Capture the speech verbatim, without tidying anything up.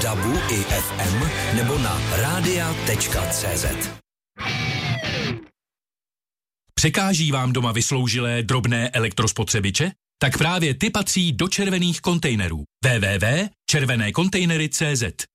dabu i ef em nebo na rádia tečka cé zet. Překáží vám doma vysloužilé drobné elektrospotřebiče? Tak právě ty patří do červených kontejnerů. w w w tečka červené kontejnery tečka cé zet.